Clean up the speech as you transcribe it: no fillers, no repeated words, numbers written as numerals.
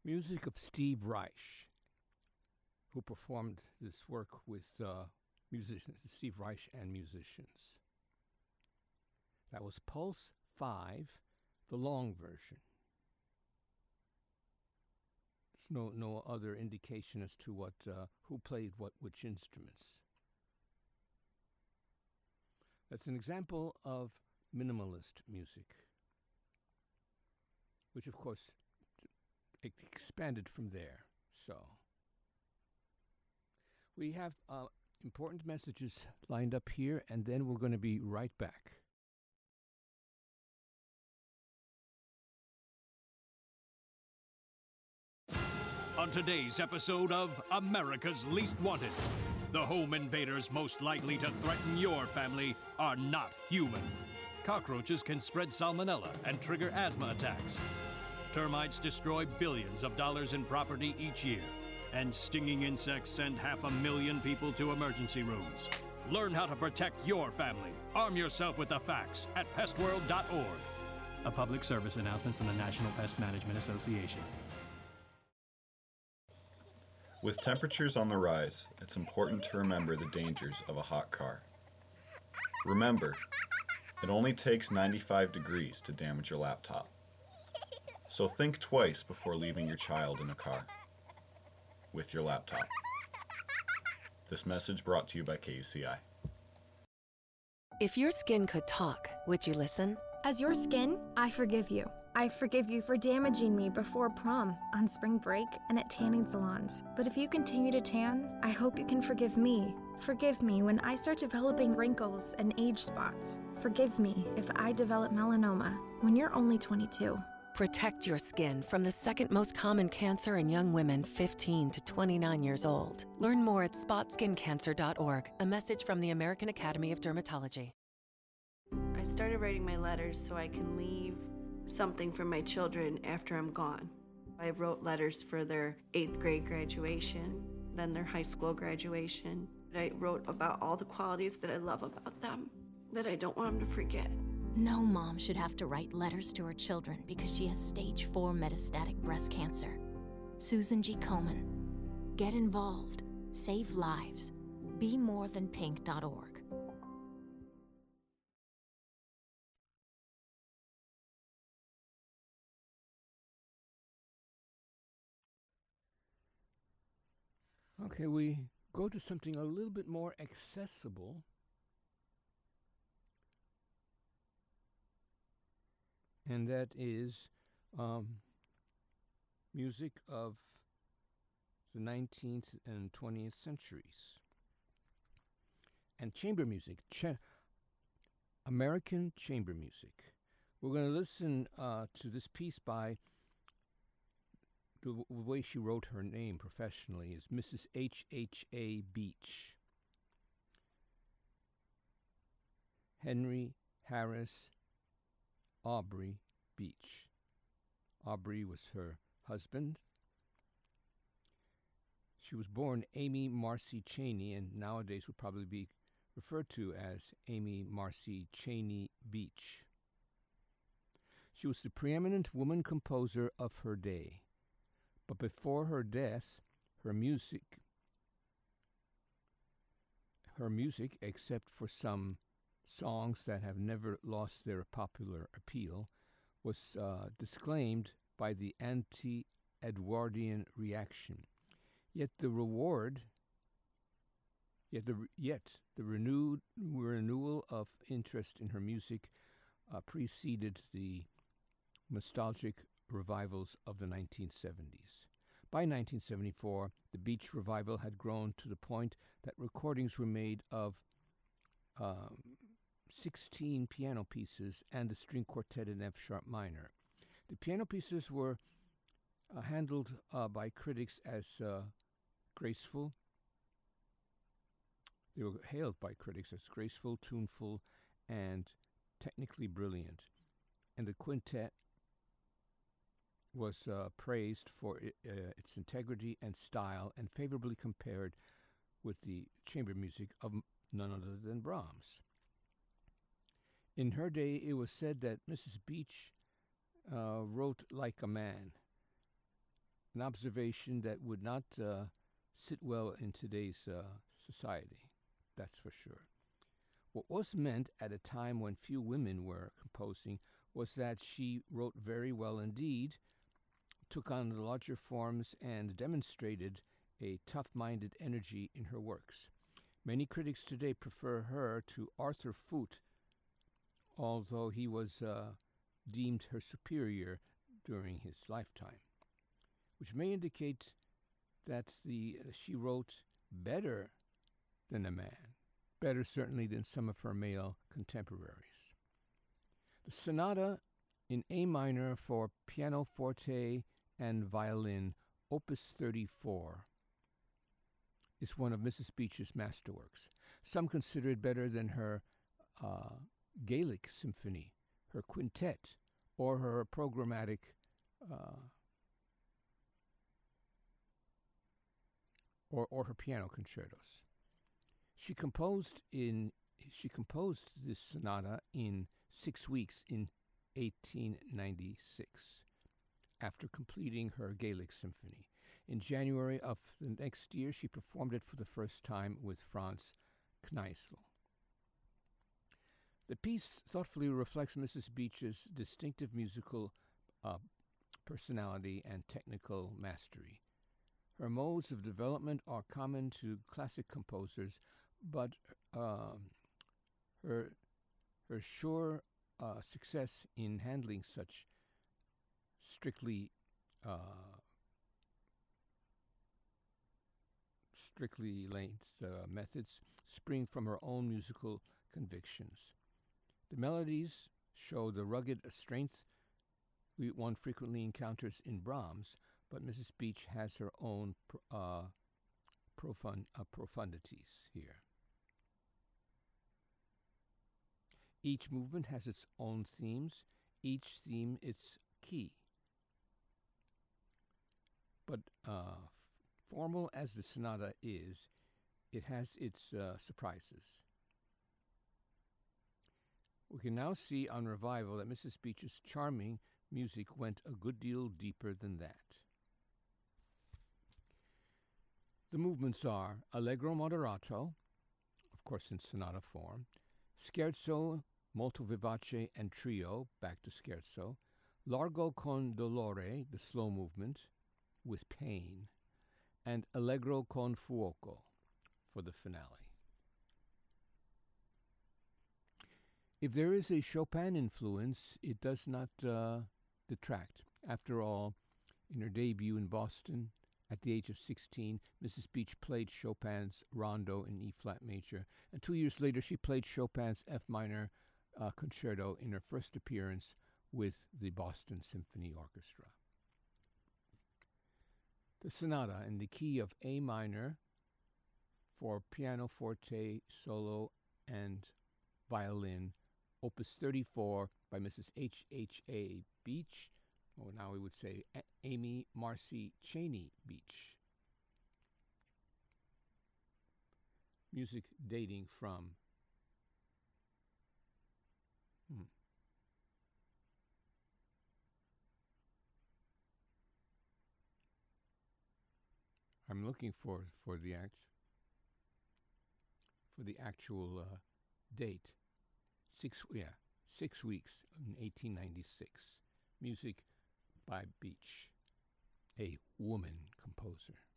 Music of Steve Reich, who performed this work with musicians, Steve Reich and musicians. That was Pulse 5, the long version. There's no other indication as to what who played which instruments. That's an example of minimalist music, which of course expanded from there. So we have important messages lined up here, and then we're going to be right back. On today's episode of America's Least Wanted, the home invaders most likely to threaten your family are not human. Cockroaches can spread salmonella and trigger asthma attacks. Termites destroy billions of dollars in property each year. And stinging insects send 500,000 people to emergency rooms. Learn how to protect your family. Arm yourself with the facts at pestworld.org. A public service announcement from the National Pest Management Association. With temperatures on the rise, it's important to remember the dangers of a hot car. Remember, it only takes 95 degrees to damage your laptop. So think twice before leaving your child in a car with your laptop. This message brought to you by KUCI. If your skin could talk, would you listen? As your skin, I forgive you. I forgive you for damaging me before prom, on spring break, and at tanning salons. But if you continue to tan, I hope you can forgive me. Forgive me when I start developing wrinkles and age spots. Forgive me if I develop melanoma when you're only 22. Protect your skin from the second most common cancer in young women 15 to 29 years old. Learn more at spotskincancer.org. A message from the American Academy of Dermatology. I started writing my letters so I can leave something for my children after I'm gone. I wrote letters for their 8th grade graduation, then their high school graduation. I wrote about all the qualities that I love about them, that I don't want them to forget. No mom should have to write letters to her children because she has stage 4 metastatic breast cancer. Susan G. Komen. Get involved. Save lives. BeMoreThanPink.org. Okay, we go to something a little bit more accessible. And that is music of the 19th and 20th centuries. And chamber music, American chamber music. We're going to listen to this piece by, the way she wrote her name professionally is Mrs. H.H.A. Beach. Henry Harris Aubrey Beach. Aubrey was her husband. She was born Amy Marcy Cheney, and nowadays would probably be referred to as Amy Marcy Cheney Beach. She was the preeminent woman composer of her day. But before her death, her music, except for some songs that have never lost their popular appeal, was disclaimed by the anti-Edwardian reaction. Yet the renewal of interest in her music preceded the nostalgic revivals of the 1970s. By 1974, the Beach revival had grown to the point that recordings were made of 16 piano pieces and the string quartet in F-sharp minor. The piano pieces were handled by critics as graceful. They were hailed by critics as graceful, tuneful, and technically brilliant. And the quintet was praised for its integrity and style and favorably compared with the chamber music of none other than Brahms. In her day, it was said that Mrs. Beach wrote like a man. an observation that would not sit well in today's society, that's for sure. What was meant at a time when few women were composing was that she wrote very well indeed, took on larger forms, and demonstrated a tough-minded energy in her works. Many critics today prefer her to Arthur Foote, although he was deemed her superior during his lifetime, which may indicate that she wrote better than a man, better certainly than some of her male contemporaries. The sonata in A minor for pianoforte and violin, Opus 34, is one of Mrs. Beech's masterworks. Some consider it better than her Gaelic symphony, her quintet, or her programmatic or her piano concertos. She composed this sonata in 6 weeks in 1896, after completing her Gaelic symphony. In January of the next year, she performed it for the first time with Franz Kneissl. The piece thoughtfully reflects Mrs. Beech's distinctive musical personality and technical mastery. Her modes of development are common to classic composers, but her sure success in handling such strictly length methods spring from her own musical convictions. The melodies show the rugged strength one frequently encounters in Brahms, but Mrs. Beech has her own profundities here. Each movement has its own themes, each theme its key. But formal as the sonata is, it has its surprises. We can now see on revival that Mrs. Beech's charming music went a good deal deeper than that. The movements are Allegro moderato, of course in sonata form, Scherzo molto vivace and trio, back to scherzo, Largo con dolore, the slow movement, with pain, and Allegro con fuoco for the finale. If there is a Chopin influence, it does not detract. After all, in her debut in Boston, at the age of 16, Mrs. Beech played Chopin's Rondo in E-flat major, and 2 years later she played Chopin's F minor concerto in her first appearance with the Boston Symphony Orchestra. The sonata in the key of A minor for pianoforte, solo, and violin, Opus 34 by Mrs. H.H.A. Beech, or now we would say Amy Marcy Cheney Beech. Music dating from I'm looking for the actual date. 6 weeks in 1896. Music by Beech, a woman composer.